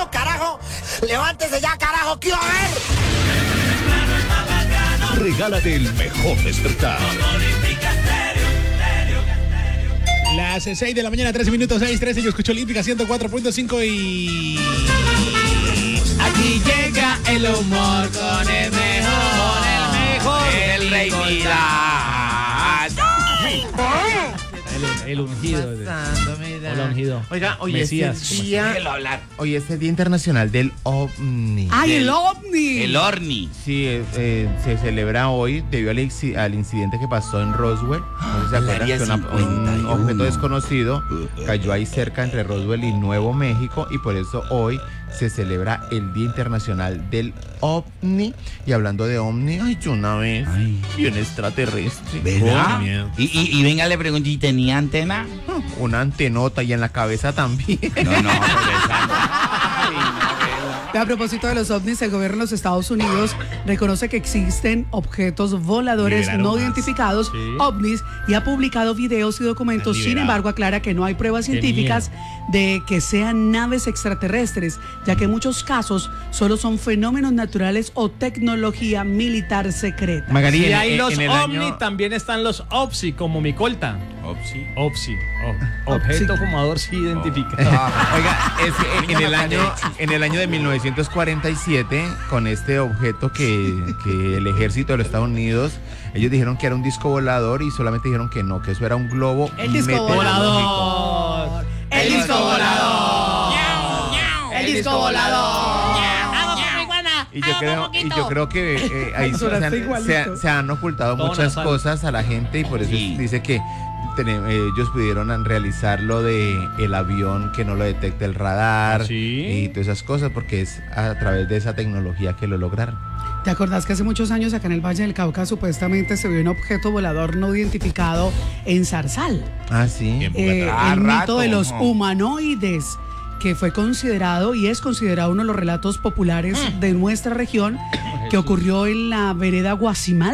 mío, carajo. Levántese ya, carajo, quiero ver. Regálate el mejor despertar. Las 6 de la mañana, 13 minutos, 6:13. Yo escucho Olímpica 104.5 y... Aquí llega el humor con el mejor, el rey Midas. El ungido. Hola, ungido. Oiga, hoy Mesías. es el Día Internacional del OVNI. ¡Ay, el OVNI! El Orni. Sí, se celebra hoy debido al incidente que pasó en Roswell. No sé si se acuerdan que un objeto desconocido cayó ahí cerca entre Roswell y Nuevo México, y por eso hoy se celebra el Día Internacional del OVNI. Y hablando de OVNI, yo una vez vi un extraterrestre. ¿Verdad? Y venga, le pregunto, ¿y tenía antena? Una antenota, y en la cabeza también. No, A propósito de los ovnis, el gobierno de los Estados Unidos reconoce que existen objetos voladores no identificados, ovnis, y ha publicado videos y documentos. Sin embargo, aclara que no hay pruebas científicas de que sean naves extraterrestres, ya que en muchos casos solo son fenómenos naturales o tecnología militar secreta. Magali, Si hay los ovni, también están los OPSI, como mi colta. OPSI. Objeto fumador sí identificado. Oiga, en el año de 1947, con este objeto que el ejército de los Estados Unidos, ellos dijeron que era un disco volador, y solamente dijeron que no, que eso era un globo volador. El disco volador. El disco volador. Y yo creo que ahí se han ocultado muchas cosas a la gente, y por eso dice que ellos pudieron realizar lo de el avión que no lo detecta el radar y todas esas cosas, porque es a través de esa tecnología que lo lograron. ¿Te acordás que hace muchos años acá en el Valle del Cauca supuestamente se vio un objeto volador no identificado en Zarzal? Ah, sí. El mito de los humanoides, que fue considerado y es considerado uno de los relatos populares de nuestra región, que ocurrió en la vereda Guasimal.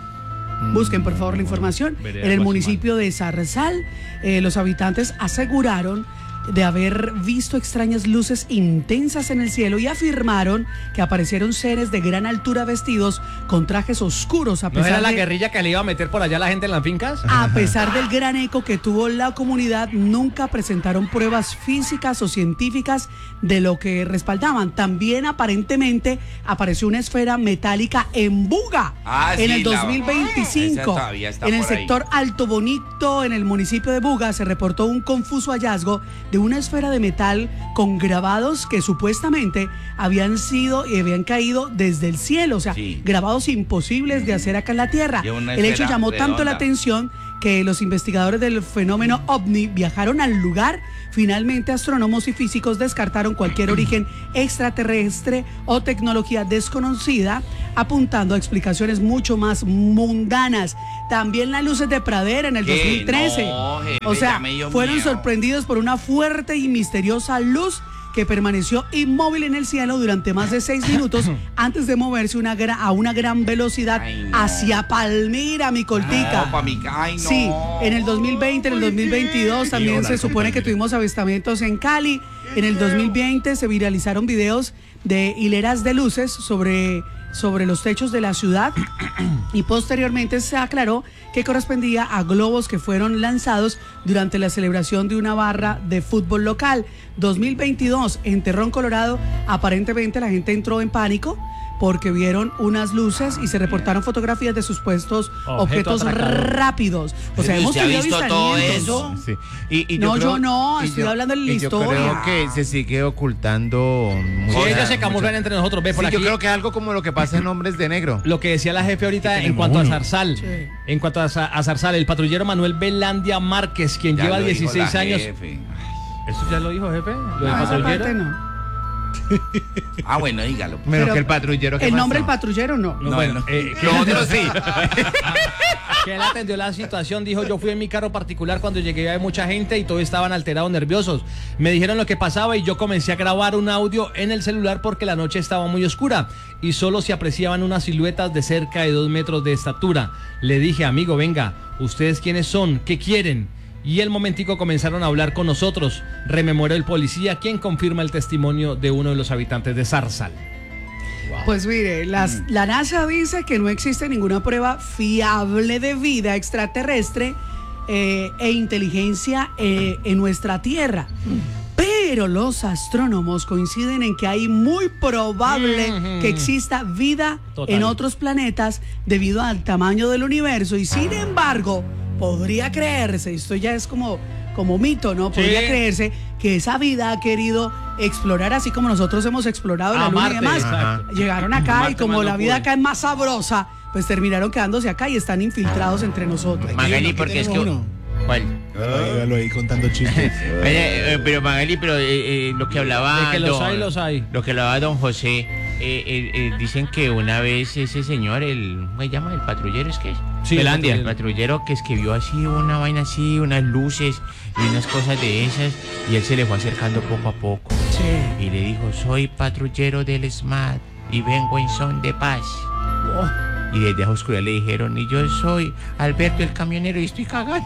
Busquen por favor la información. En el municipio de Zarzal, los habitantes aseguraron de haber visto extrañas luces intensas en el cielo, y afirmaron que aparecieron seres de gran altura vestidos con trajes oscuros. ¿No era la guerrilla que le iba a meter por allá a la gente en las fincas? A pesar del gran eco que tuvo la comunidad, nunca presentaron pruebas físicas o científicas de lo que respaldaban. También aparentemente apareció una esfera metálica en Buga en el 2025. En el sector Alto Bonito, en el municipio de Buga, se reportó un confuso hallazgo de una esfera de metal con grabados que supuestamente habían caído desde el cielo, o sea, grabados imposibles de hacer acá en la Tierra. El hecho llamó tanto la atención que los investigadores del fenómeno OVNI viajaron al lugar. Finalmente, astrónomos y físicos descartaron cualquier origen extraterrestre o tecnología desconocida, apuntando a explicaciones mucho más mundanas. También las luces de pradera en el 2013. O sea, fueron sorprendidos por una fuerte y misteriosa luz que permaneció inmóvil en el cielo durante más de 6 minutos antes de moverse a una gran velocidad hacia Palmira, mi coltica. Sí, en el 2020, en el 2022 también se supone que tuvimos avistamientos en Cali. En el 2020 se viralizaron videos de hileras de luces sobre los techos de la ciudad, y posteriormente se aclaró que correspondía a globos que fueron lanzados durante la celebración de una barra de fútbol local. 2022, en Terrón, Colorado, aparentemente la gente entró en pánico porque vieron unas luces y se reportaron fotografías de supuestos objetos rápidos. O sea, hemos tenido avistamientos. Sí. Estoy hablando de la historia. Yo creo que se sigue ocultando. Ellos se camuflan entre nosotros. Ve por aquí. Yo creo que es algo como lo que pasa en Hombres de Negro. Lo que decía la jefe ahorita en cuanto a Zarzal. En cuanto a Zarzal, el patrullero Manuel Velandia Márquez, quien lleva 16 años. ¿Eso ya lo dijo, jefe? ¿Lo del patrullero? No. Bueno, dígalo. Pero que el patrullero. El nombre del patrullero no. Bueno, nosotros sí. Que él atendió la situación, dijo: yo fui en mi carro particular cuando llegué, había mucha gente y todos estaban alterados, nerviosos. Me dijeron lo que pasaba y yo comencé a grabar un audio en el celular porque la noche estaba muy oscura y solo se apreciaban unas siluetas de cerca de 2 metros de estatura. Le dije: amigo, venga, ¿ustedes quiénes son? ¿Qué quieren? y el momentico comenzaron a hablar con nosotros. Rememoró el policía, quien confirma el testimonio de uno de los habitantes de Zarzal. Pues mire, la NASA dice que no existe ninguna prueba fiable de vida extraterrestre e inteligencia en nuestra Tierra. Pero los astrónomos coinciden en que hay muy probable que exista vida en otros planetas debido al tamaño del universo, y sin embargo podría creerse, esto ya es como mito, ¿no? Podría creerse que esa vida ha querido explorar así como nosotros hemos explorado la Luna y demás. Llegaron acá y como la vida acá es más sabrosa, pues terminaron quedándose acá y están infiltrados entre nosotros. Magali, porque es que... ¿Cuál? Lo ahí contando chistes. Pero Magali, lo que hablaba... De que los hay. Lo que hablaba don José, dicen que una vez ese señor, ¿cómo se llama? El patrullero, ¿es que? Sí, el patrullero que escribió así una vaina así, unas luces y unas cosas de esas, y él se le fue acercando poco a poco. Sí. Y le dijo, soy patrullero del SMAT y vengo en son de paz. Y desde a oscuridad le dijeron, y yo soy Alberto el camionero y estoy cagando.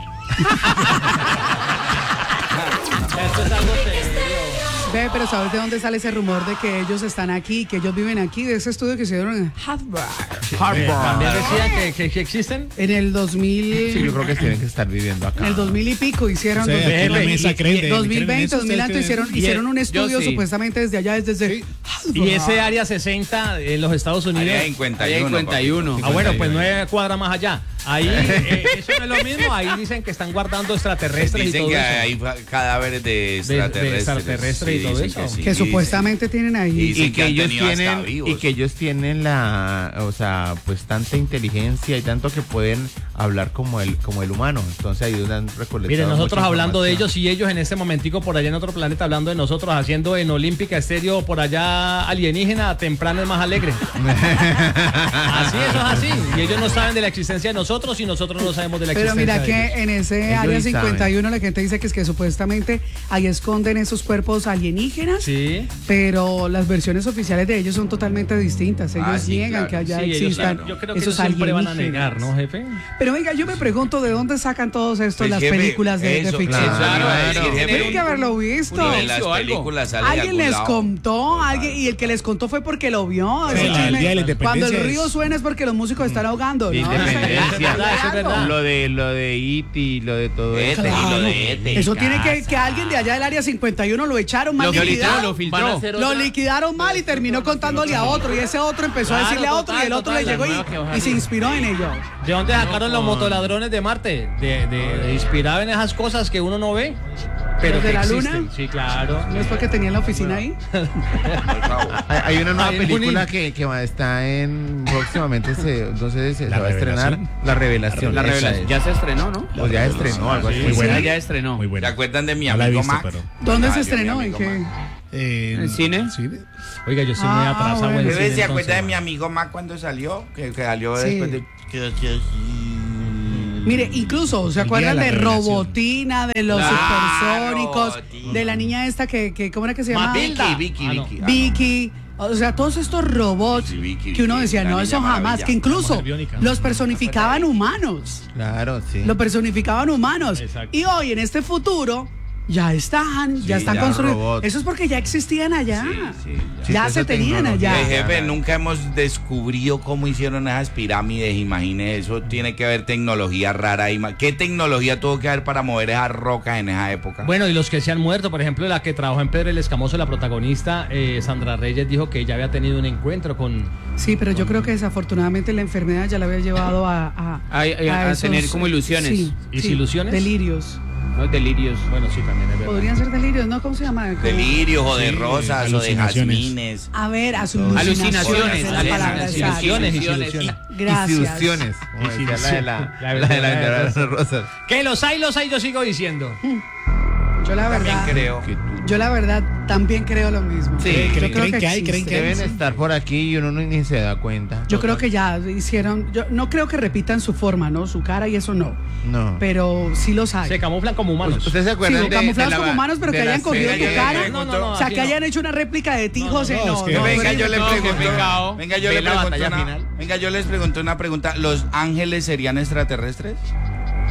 Esto es algo serio. Ve, pero ¿sabes de dónde sale ese rumor de que ellos están aquí, que ellos viven aquí? De ese estudio que hicieron en Harvard. También decían que existen. En el 2000... Sí, yo creo que tienen que estar viviendo acá. En el 2000 y pico hicieron... Sí, aquí en la mesa creen, 2020, 2000 hicieron un estudio sí. supuestamente desde allá, desde... Y ese área 60 en los Estados Unidos. Allá 51. Ah, bueno, pues 9 cuadras más allá. Ahí, eso no es lo mismo. Ahí dicen que están guardando extraterrestres Dicen y todo que eso. hay cadáveres de extraterrestres y todo dicen eso. sí. Que supuestamente tienen ahí. Dicen Y que que han ellos tenido hasta tienen vivos. y que ellos tienen pues tanta inteligencia y tanto que pueden hablar como el humano. Entonces ahí han recolectado. Miren, nosotros mucha hablando de información. ellos y ellos en este momentico por allá en otro planeta hablando de nosotros, haciendo en Olímpica Estéreo por allá alienígena, temprano es más alegre. Así, eso es así. Y ellos no saben de la existencia de nosotros y nosotros no sabemos de la Pero existencia mira de que ellos. en ese Ellos área sí 51 la gente dice que es que supuestamente ahí esconden esos cuerpos alienígenas, Sí. pero las versiones oficiales de ellos son totalmente distintas. Ellos sí, niegan claro. que allá Sí, ellos existan yo creo que ellos esos siempre van a alienígenas. negar, ¿no, jefe? Pero venga, yo me pregunto de dónde sacan todos estos Pues, las jefe, películas de eso, ficción. claro, Tienen que haberlo visto. Uno de las películas sale de Alguien algún les lado. contó, y el que les contó fue porque lo vio. Sí, Ese el chisme, día de la independencia cuando el es- río suena es porque los músicos están ahogando, ¿no? Independencia. Eso es verdad. Lo de E.T., lo de todo eso. Claro. Eso tiene Casa. que alguien de allá del área 51 lo echaron mal liquidado. Lo liquidaron mal y terminó contándole a otro, y ese otro empezó a Claro, decirle a otro, total, y el otro total, le llegó la nueva que ojalá y se inspiró en ello. ¿De dónde sacaron los motoladrones de Marte? De inspirado en esas cosas que uno no ve, pero ¿Los de que la existen. luna? Sí, claro. ¿No es porque tenía la oficina ahí? Hay una nueva Ay, película Junín. que está en próximamente entonces se La va a estrenar Revelación. La Revelación. La esa revelación. es. Ya se estrenó, ¿no? O ya estrenó algo así. Muy buena. Ya estrenó. Muy ¿Se buena. acuerdan de mi No la he amigo visto, Mac? pero- ¿Dónde se Mi estrenó? ¿En amigo qué? Mac. ¿En cine? Oiga, yo estoy muy atrasado bueno. en el Bebé, cine, ¿se acuerda entonces. de mi amigo Mac cuando salió? Que salió Sí. después de... Mire, incluso, ¿se El día acuerdan de la de revelación. Robotina, de los Claro, supersónicos, Robotina. de la niña esta que ¿cómo era que se llama? Matilda. Vicky. Ah, no. Vicky, o sea, todos estos robots Sí, Vicky, que uno decía, la no, niña eso jamás, maravilla. que incluso Mujer biónica. los personificaban humanos, Claro, sí. lo personificaban humanos. Exacto. Y hoy, en este futuro, ya están ya construidos. robots. Eso es porque ya existían allá. Sí. Sí, Ya esa se tenían tecnología. allá. Jefe, nunca hemos descubrido cómo hicieron esas pirámides, imagínese, eso tiene que haber tecnología rara ahí. ¿Qué tecnología tuvo que haber para mover esas rocas en esa época? Bueno, y los que se han muerto, por ejemplo, la que trabajó en Pedro el Escamoso, la protagonista, Sandra Reyes, dijo que ella había tenido un encuentro con... Sí, pero yo creo que desafortunadamente la enfermedad ya la había llevado a tener como ilusiones. Sí, ¿Ilusiones? Delirios. ¿no? Delirios. Bueno, sí, también es verdad. Podrían ser delirios, ¿no? ¿Cómo se llama? Delirios o de Sí, rosas o de alucinaciones. jazmines. A ver, Alucinaciones. es la palabra, exacto. Ilusiones. Gracias. Ilusiones. Como decía la de la vendedora de las rosas. Que los hay, yo sigo diciendo. Yo la También verdad, creo. yo la verdad también creo lo mismo. Sí, Yo creen creo que hay, creen existe. que hay. Deben estar por aquí y uno ni se da cuenta. Yo creo que ya hicieron, yo no creo que repitan su forma, ¿no? Su cara y eso no. No. Pero sí los hay. Se camuflan como humanos. ¿Ustedes se Sí, acuerdan camuflados como humanos, pero de que la hayan cogido serie? tu cara. No, O sea, aquí que no. hayan hecho una réplica de ti, José. no, No, es que- no, Venga, no, yo le no, pregunto. pecado. Venga, yo Ve le la pregunto batalla una. final. Venga, yo les pregunto una pregunta. ¿Los ángeles serían extraterrestres?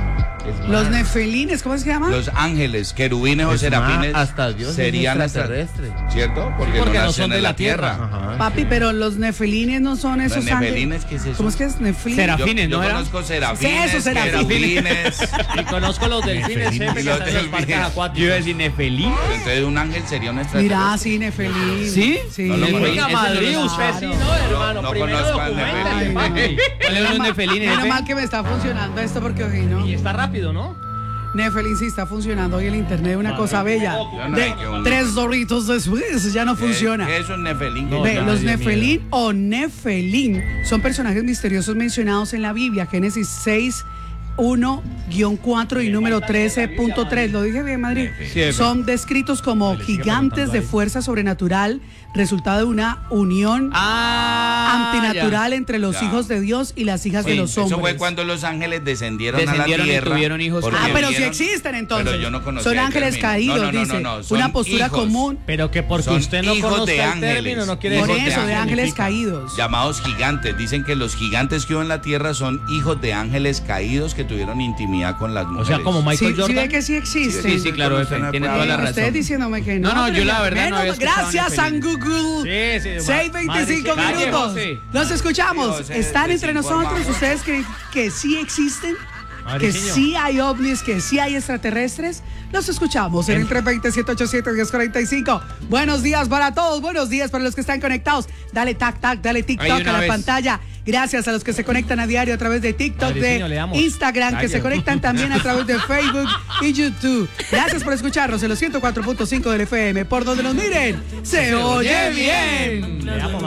Los nefelines, ¿cómo se llama? Los ángeles, querubines o Es serafines más, hasta Dios es serían extraterrestre. ¿cierto? Porque porque no nacen son de la tierra. Ajá. Papi, pero los nefelines no son esos ¿Los ángeles. nefelines qué es eso? ¿Cómo es que es nefilín? Serafines, yo ¿no era? conozco serafines, Sí, eso, serafines. querubines. Y conozco los delfines, Nefelines. jefe, que Los están en los parques delfines. acuáticos. Yo iba a decir Nefelín. Entonces un ángel sería un extraterrestre. Mira, sí, nefelín. ¿Sí? Sí. No lo conozco. Venga, Ese Madrid, no lo usted sí, sabe. ¿no, hermano? No Primero conozco al documenta. Ay, no. ¿Cuáles son los nefelines? Menos jefe? mal que me está funcionando esto porque hoy no. Y está rápido, ¿no? Nefelín sí está funcionando hoy el internet, una cosa bella. Yo no De sé qué un- 3 Doritos después ya no funciona. ¿Qué es un nefelín? Ve, No, los Dios nefelín o nefelín son personajes misteriosos mencionados en la Biblia, Génesis 6, 1-4 y número 13.3. Lo dije bien, Madrid. Sí, Son descritos como gigantes de fuerza sobrenatural, resultado de una unión antinatural entre los Ya. hijos de Dios y las hijas de Sí, los hombres. eso fue cuando los ángeles descendieron a Descendieron y la tierra. tuvieron hijos. porque Pero sí vieron- existen entonces. Pero yo no conocía Son el ángeles término. caídos, No, dice. son Una postura hijos. común. Pero que porque Son usted no hijos de conozca el ángeles. término no quiere Por Hijos decir eso, de de ángeles significa. caídos. Llamados gigantes. Dicen que los gigantes que hubo en la tierra son hijos de ángeles caídos que tuvieron intimidad con las O mujeres. sea, como Michael Sí, sí Jordan. ve que sí existen. Sí, sí, claro, Usted no tiene puede toda la hablar. razón. Ustedes diciéndome que no. No, no, pero yo la ya verdad no menos- había escuchado Gracias, San Nefelín. Google. Sí, sí. 6:25 Madre, sí, minutos. José. Los escuchamos. Sí, José, Están entre desinformado. nosotros. ¿Ustedes creen que sí existen? Madre, Que señor. sí hay ovnis, que sí hay extraterrestres. Los escuchamos en el 320-787-1045. Buenos días para todos. Buenos días para los que están conectados. Dale tac, tac, dale TikTok Ahí de a una la vez. pantalla. Gracias a los que se conectan a diario a través de TikTok, Madreciño, le de damos. Instagram, que se Gracias. conectan también a través de Facebook y YouTube. Gracias por escucharnos en los 104.5 del FM. Por donde nos miren, se oye bien. Le damos.